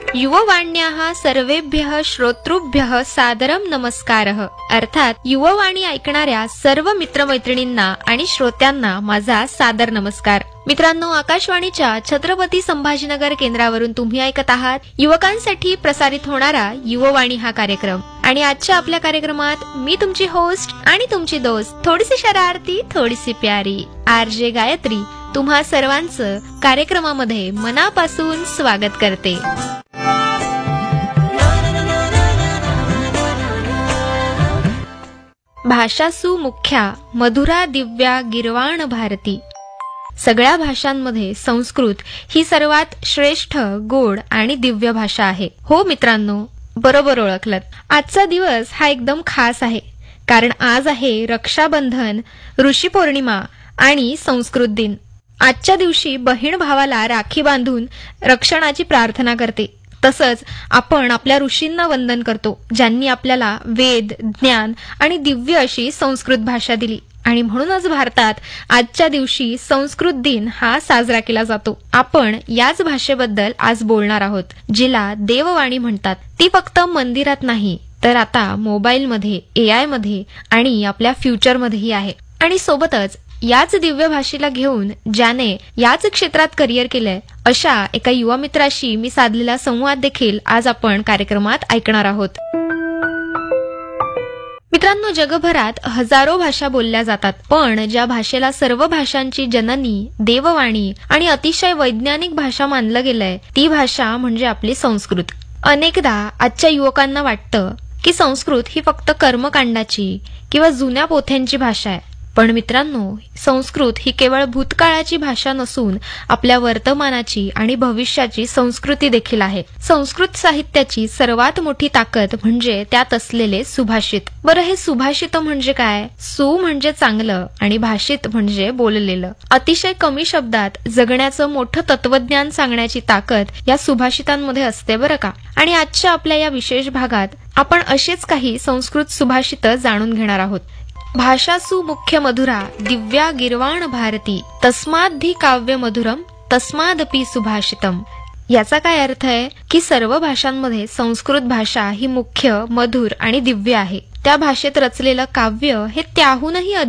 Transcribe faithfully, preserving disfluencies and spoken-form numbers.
युववाण्याः सर्वेभ्यः श्रोतृभ्यः सादरम नमस्कारः. अर्थात युववाणी ऐकणाऱ्या सर्व मित्रमैत्रिणींना आणि श्रोत्यांना माझा सादर नमस्कार. मित्रांनो, आकाशवाणीच्या छत्रपती संभाजीनगर केंद्रावरून तुम्ही ऐकत आहात युवकांसाठी प्रसारित होणारा युववाणी हा कार्यक्रम. आणि आजच्या आपल्या कार्यक्रमात मी तुमची होस्ट आणि तुमची दोस्त, थोडीशी शरारती थोडीशी प्यारी आर जे गायत्री, तुम्हा सर्वांचं कार्यक्रमामध्ये मनापासून स्वागत करते. भाषासु मुख्या मधुरा दिव्या गिरवाण भारती. सगळ्या भाषांमध्ये संस्कृत ही सर्वात श्रेष्ठ, गोड आणि दिव्य भाषा आहे. हो मित्रांनो, बरोबर ओळखलत. आजचा दिवस हा एकदम खास आहे, कारण आज आहे रक्षाबंधन, ऋषी पौर्णिमा आणि संस्कृत दिन. आजच्या दिवशी बहीण भावाला राखी बांधून रक्षणाची प्रार्थना करते. तसंच आपण आपल्या ऋषींना वंदन करतो, ज्यांनी आपल्याला वेद, ज्ञान आणि दिव्य अशी संस्कृत भाषा दिली. आणि म्हणूनच भारतात आजच्या दिवशी संस्कृत दिन हा साजरा केला जातो. आपण याच भाषेबद्दल आज बोलणार आहोत, जिला देववाणी म्हणतात. ती फक्त मंदिरात नाही, तर आता मोबाईलमध्ये, ए आय मध्ये आणि आपल्या फ्युचरमध्येही आहे. आणि सोबतच याच दिव्य भाषेला घेऊन ज्याने याच क्षेत्रात करिअर केलंय, अशा एका युवा मित्राशी मी साधलेला संवाद देखील आज आपण कार्यक्रमात ऐकणार आहोत. मित्रांनो, जगभरात हजारो भाषा बोलल्या जातात, पण ज्या भाषेला सर्व भाषांची जननी, देववाणी आणि अतिशय वैज्ञानिक भाषा मानलं गेलंय, ती भाषा म्हणजे आपली संस्कृत. अनेकदा आजच्या युवकांना वाटतं की संस्कृत ही फक्त कर्मकांडाची किंवा जुन्या पोथ्यांची भाषा आहे. पण मित्रांनो, संस्कृत ही केवळ भूतकाळाची भाषा नसून आपल्या वर्तमानाची आणि भविष्याची संस्कृती देखील आहे. संस्कृत साहित्याची सर्वात मोठी ताकद म्हणजे त्यात असलेले सुभाषित. बरं, हे सुभाषित म्हणजे काय? सु म्हणजे चांगलं आणि भाषित म्हणजे बोललेलं. अतिशय कमी शब्दात जगण्याचं मोठं तत्वज्ञान सांगण्याची ताकद या सुभाषितांमध्ये असते बरं का. आणि आजच्या आपल्या या विशेष भागात आपण असेच काही संस्कृत सुभाषित जाणून घेणार आहोत. भाषासु मुख्य मधुरा दिव्या गिरवाण भारती, तस्माद्धि काव्य मधुरम तस्मादपि सुभाषितम. याचा काय अर्थ आहे की सर्व भाषांमध्ये संस्कृत भाषा ही मुख्य, मधुर आणि दिव्य आहे. त्या भाषेत रचलेलं काव्य हे त्याहूनही